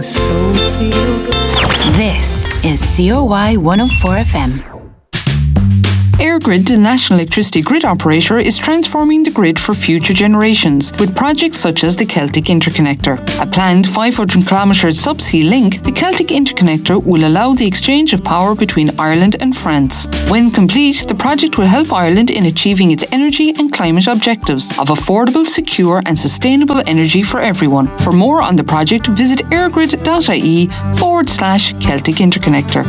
So feel good. This is COY 104 FM. EirGrid, the national electricity grid operator, is transforming the grid for future generations with projects such as the Celtic Interconnector. A planned 500-kilometre subsea link, the Celtic Interconnector will allow the exchange of power between Ireland and France. When complete, the project will help Ireland in achieving its energy and climate objectives of affordable, secure and sustainable energy for everyone. For more on the project, visit airgrid.ie/Celtic Interconnector.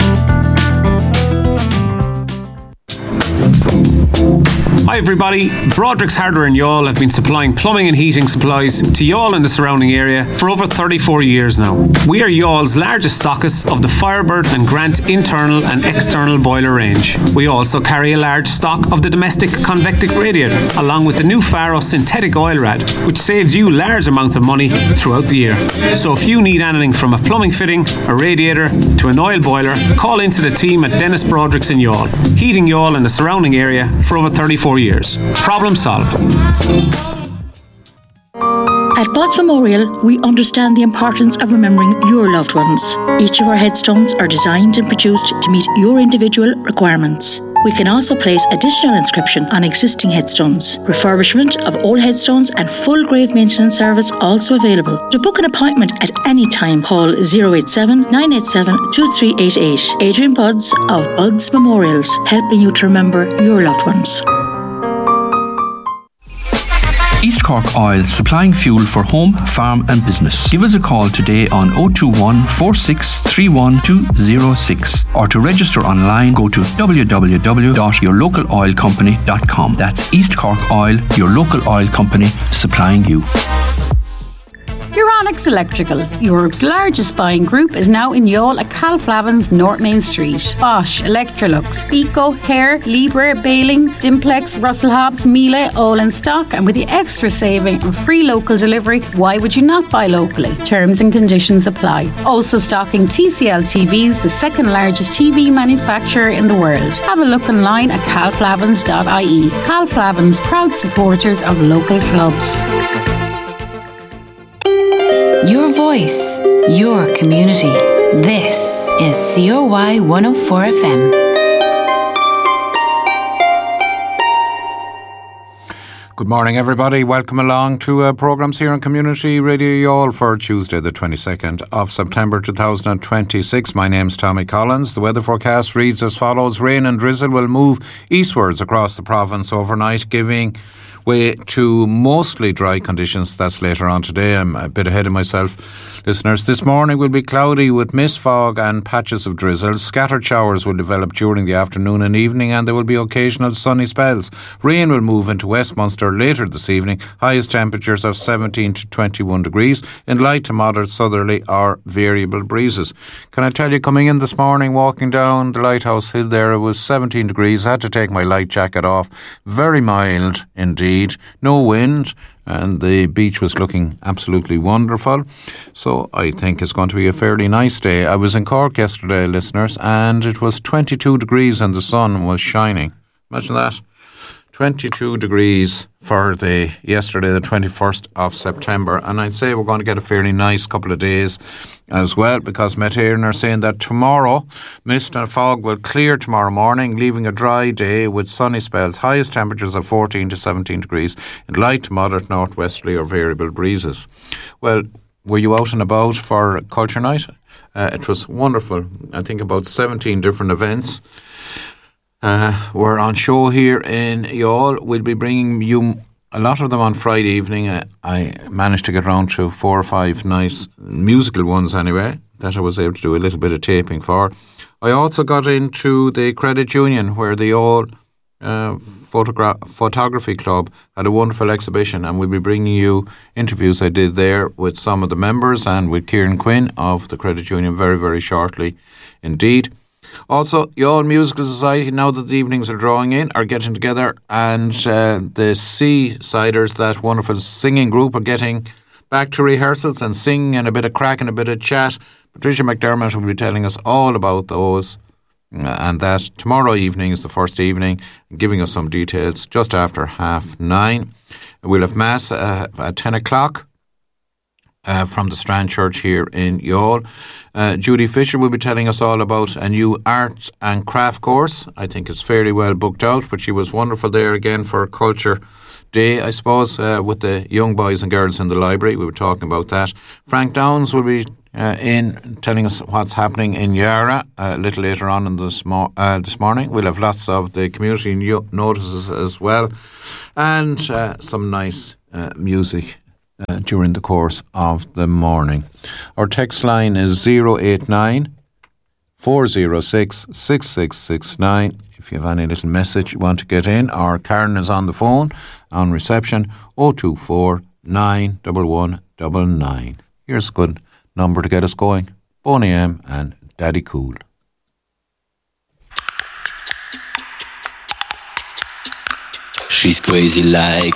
Hi everybody, Broderick's Hardware in Youghal have been supplying plumbing and heating supplies to Youghal and the surrounding area for over 34 years now. We are Youghall's largest stockists of the Firebird and Grant internal and external boiler range. We also carry a large stock of the domestic convectic radiator, along with the new Faro synthetic oil rad, which saves you large amounts of money throughout the year. So if you need anything from a plumbing fitting, a radiator to an oil boiler, call into the team at Dennis Broderick's in Youghal, heating Youghal and the surrounding area for over 34 years. Problem solved. At Buds Memorial, we understand the importance of remembering your loved ones. Each of our headstones are designed and produced to meet your individual requirements. We can also place additional inscription on existing headstones. Refurbishment of old headstones and full grave maintenance service also available. To book an appointment at any time, call 087 987 2388. Adrian Buds of Buds Memorials, helping you to remember your loved ones. East Cork Oil, supplying fuel for home, farm and business. Give us a call today on 021 4631 206 or to register online go to www.yourlocaloilcompany.com. That's East Cork Oil, your local oil company supplying you. Euronics Electrical, Europe's largest buying group, is now in Youghal at Calflavin's North Main Street. Bosch, Electrolux, Pico, Hare, Libre, Baling, Dimplex, Russell Hobbs, Miele, all in stock, and with the extra saving and free local delivery, why would you not buy locally? Terms and conditions apply. Also stocking TCL TVs, the second largest TV manufacturer in the world. Have a look online at calflavins.ie. Calflavins, proud supporters of local clubs. Your voice, your community. This is COY 104 FM. Good morning, everybody. Welcome along to programmes here on Community Radio Youghal for Tuesday, the 22nd of September 2026. My name's Tommy Collins. The weather forecast reads as follows. Rain and drizzle will move eastwards across the province overnight, giving way to mostly dry conditions. That's later on today. I'm a bit ahead of myself. Listeners, this morning will be cloudy with mist, fog and patches of drizzle. Scattered showers will develop during the afternoon and evening, and there will be occasional sunny spells. Rain will move into West Munster later this evening. Highest temperatures of 17 to 21 degrees in light to moderate southerly or variable breezes. Can I tell you, coming in this morning, walking down the Lighthouse Hill there, it was 17 degrees. I had to take my light jacket off. Very mild indeed. No wind. And the beach was looking absolutely wonderful. So I think it's going to be a fairly nice day. I was in Cork yesterday, listeners, and it was 22 degrees and the sun was shining. Imagine that. 22 degrees for yesterday, the 21st of September. And I'd say we're going to get a fairly nice couple of days as well, because Met Éireann are saying that tomorrow mist and fog will clear tomorrow morning, leaving a dry day with sunny spells. Highest temperatures of 14 to 17 degrees in light to moderate northwesterly or variable breezes. Well, were you out and about for Culture Night? It was wonderful. I think about 17 different events were on show here in Youghal. We'll be bringing you a lot of them on Friday evening. I managed to get around to 4 or 5 nice musical ones anyway, that I was able to do a little bit of taping for. I also got into the Credit Union, where the Youghal Photography Club had a wonderful exhibition, and we'll be bringing you interviews I did there with some of the members and with Kieran Quinn of the Credit Union very, very shortly indeed. Also, Youghal Musical Society, now that the evenings are drawing in, are getting together, and the Seasiders, that wonderful singing group, are getting back to rehearsals and singing and a bit of crack and a bit of chat. Patricia McDermott will be telling us all about those, and that tomorrow evening is the first evening, giving us some details just after 9:30. We'll have Mass at 10 o'clock. from the Strand Church here in Youghal. Judy Fisher will be telling us all about a new art and craft course. I think it's fairly well booked out, but she was wonderful there again for Culture Day, I suppose, with the young boys and girls in the library. We were talking about that. Frank Downs will be in telling us what's happening in Yarra a little later on in this morning. We'll have lots of the community notices as well, and some nice music during the course of the morning. Our text line is 089 406 6669. If you have any little message you want to get in, or Karen is on the phone on reception, 024 911 99. Here's a good number to get us going. Boney M and Daddy Cool. She's crazy like